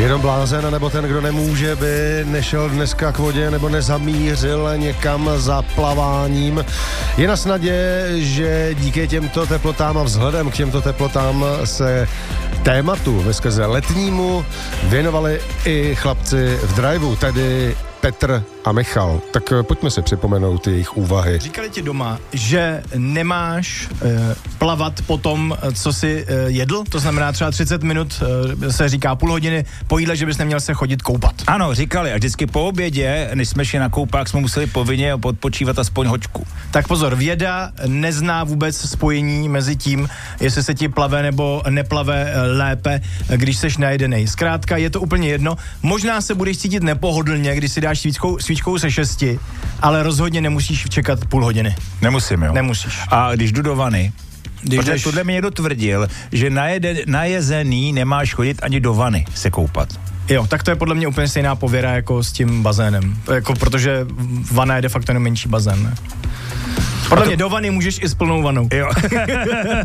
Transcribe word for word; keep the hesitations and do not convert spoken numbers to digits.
Jenom blázen, nebo ten, kdo nemůže, by nešel dneska k vodě nebo nezamířil někam za plaváním. Je na snadě, že díky těmto teplotám a vzhledem k těmto teplotám se tématu veskrze letnímu věnovali i chlapci v driveu, tedy Petr a Michal. Tak pojďme si připomenout jejich úvahy. Říkali ti doma, že nemáš e, plavat po tom, co jsi e, jedl? To znamená třeba třicet minut, e, se říká půl hodiny po jídle, že bys neměl se chodit koupat. Ano, říkali. A vždycky po obědě, než jsme šli na koupák, jsme museli povinně odpočívat aspoň hoďku. Tak pozor, věda nezná vůbec spojení mezi tím, jestli se ti plave nebo neplave lépe, když seš najedenej. Zkrátka je to úplně jedno. Možná se budeš cítit nepohodlně, když si dáš svíčkou, svíčkou se šesti, ale rozhodně nemusíš čekat půl hodiny. Nemusím, jo. Nemusíš. A když jdu do vany, když protože jdeš... tohle mi někdo tvrdil, že najede, najezený nemáš chodit ani do vany se koupat. Jo, tak to je podle mě úplně stejná pověra jako s tím bazénem. Jako, protože vana je de facto menší bazén, ne? Podle to... mě do vany můžeš i s plnou vanou. Jo.